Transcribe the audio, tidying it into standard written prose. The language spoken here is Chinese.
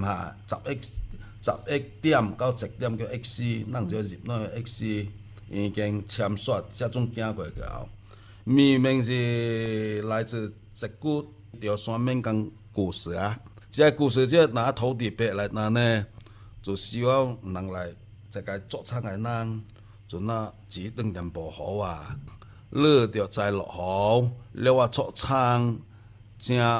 哈，11點到1點叫 X， 咱就入那個 X 已經簽刷，才總行過去後，明明是來自一句潮汕閩江故事啊。這個故事就拿土地白來拿呢，就希望人來這個作廠的人，就那錢當然無好啊，落着栽落雨，了我作廠正。